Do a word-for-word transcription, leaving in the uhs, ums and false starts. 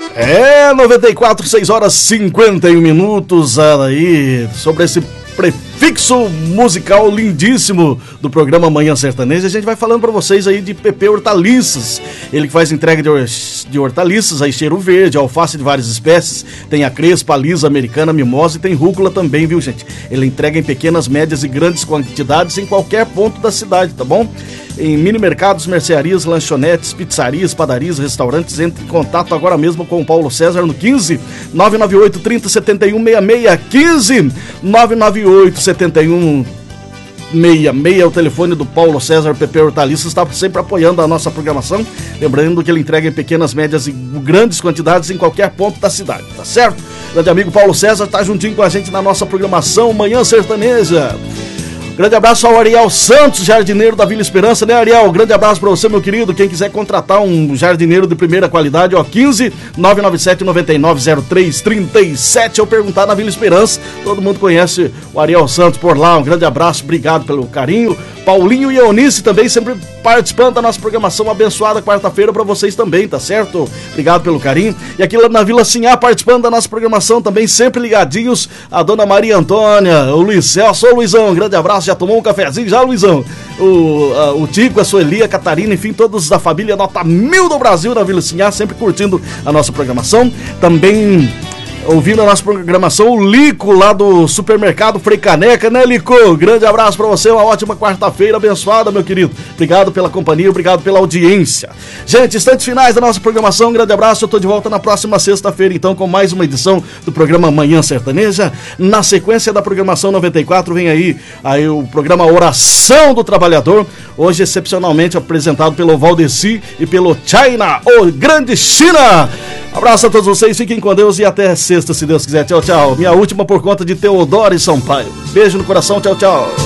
É, noventa e quatro, seis horas cinquenta e um minutos aí, sobre esse prefixo musical lindíssimo do programa Manhã Sertaneja. A gente vai falando pra vocês aí de P P Hortaliças. Ele que faz entrega de, or de hortaliças, aí cheiro verde, alface de várias espécies, tem a crespa, a lisa, americana, mimosa e tem rúcula também, viu, gente? Ele entrega em pequenas, médias e grandes quantidades em qualquer ponto da cidade, tá bom? Em mini mercados, mercearias, lanchonetes, pizzarias, padarias, restaurantes. Entre em contato agora mesmo com o Paulo César no quinze, nove nove oito, trinta, setenta e um, sessenta e seis, quinze, nove nove oito, setenta e um, sessenta e seis, é o telefone do Paulo César P P Hortaliças, está sempre apoiando a nossa programação, lembrando que ele entrega em pequenas, médias e grandes quantidades em qualquer ponto da cidade, tá certo? Grande amigo Paulo César está juntinho com a gente na nossa programação Manhã Sertaneja. Grande abraço ao Ariel Santos, jardineiro da Vila Esperança, né, Ariel? Grande abraço pra você, meu querido. Quem quiser contratar um jardineiro de primeira qualidade, ó, quinze, nove nove sete, nove nove zero três, trinta e sete, ou perguntar na Vila Esperança. Todo mundo conhece o Ariel Santos por lá. Um grande abraço, obrigado pelo carinho. Paulinho e Eunice também sempre participando da nossa programação. Abençoada quarta-feira pra vocês também, tá certo? Obrigado pelo carinho. E aqui lá na Vila Sinhá, participando da nossa programação também, sempre ligadinhos, a dona Maria Antônia, o Luiz Celso. Ô, Luizão, um grande abraço. Já tomou um cafezinho já, Luizão? O, a, o Tico, a Sueli, a Catarina, enfim, todos da família Nota Mil do Brasil na Vila Sinhá, sempre curtindo a nossa programação. Também ouvindo a nossa programação, o Lico lá do supermercado Frei Caneca, né, Lico? Grande abraço pra você, uma ótima quarta-feira abençoada, meu querido. Obrigado pela companhia, obrigado pela audiência. Gente, instantes finais da nossa programação, um grande abraço. Eu tô de volta na próxima sexta-feira, então, com mais uma edição do programa Manhã Sertaneja. Na sequência da programação noventa e quatro, vem aí, aí o programa Oração do Trabalhador, hoje excepcionalmente apresentado pelo Valdeci e pelo China, o grande China. Abraço a todos vocês, fiquem com Deus e até sexta, se Deus quiser. Tchau, tchau. Minha última por conta de Teodoro e Sampaio. Beijo no coração, tchau, tchau.